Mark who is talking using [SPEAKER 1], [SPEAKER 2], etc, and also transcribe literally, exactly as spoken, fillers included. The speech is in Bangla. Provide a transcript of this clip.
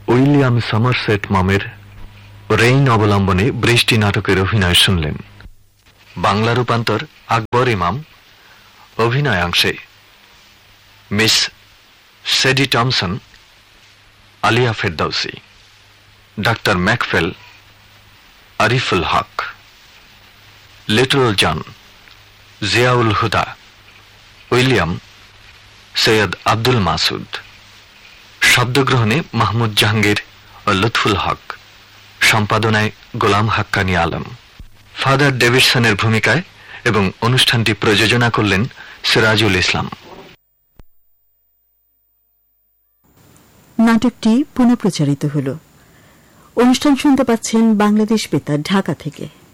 [SPEAKER 1] উইলিয়াম সমারসেট মমের রেইন অবলম্বনে বৃষ্টি নাটকের অভিনয় শুনলেন। বাংলা রূপান্তর আকবর ইমাম। অভিনয়াংশে miss সেডি Thomson, Alia ফেরদাউসি, doctor ম্যাকফেল, Ariful Haque, little জন, জিয়াউল হুদা, উইলিয়াম, সৈয়দ আব্দুল মাসুদ। শব্দগ্রহণে মাহমুদ জাহাঙ্গীর ও লুৎফুল হক। সম্পাদনায় গোলাম হাক্কানি আলম। ফাদার ডেভিডসনের ভূমিকায় এবং অনুষ্ঠানটি প্রযোজনা করলেন সিরাজুল ইসলাম।
[SPEAKER 2] নাটকটি পুনঃপ্রচারিত হল। অনুষ্ঠান শুনতে পাচ্ছেন বাংলাদেশ বেতার ঢাকা থেকে।